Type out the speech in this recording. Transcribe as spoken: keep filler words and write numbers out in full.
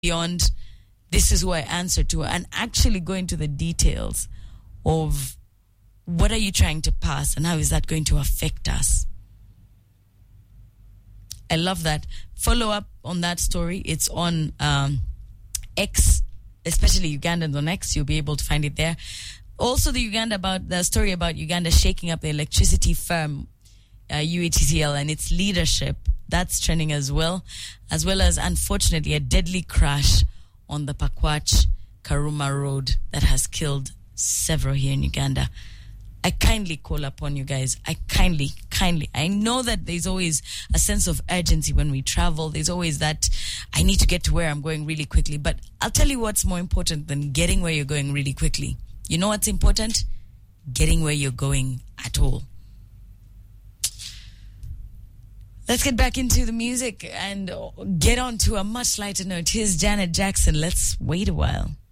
beyond this is who I answer to, and actually go into the details of what are you trying to pass and how is that going to affect us. I love that. Follow up on that story. It's on um, X, especially Ugandans on X. You'll be able to find it there. Also, the Uganda about the story about Uganda shaking up the electricity firm uh, U E T C L and its leadership. That's trending as well, as well as unfortunately a deadly crash on the Pakwach Karuma Road that has killed several here in Uganda. I kindly call upon you guys. I kindly, kindly. I know that there's always a sense of urgency when we travel. There's always that I need to get to where I'm going really quickly. But I'll tell you what's more important than getting where you're going really quickly. You know what's important? Getting where you're going at all. Let's get back into the music and get on to a much lighter note. Here's Janet Jackson. Let's wait a while.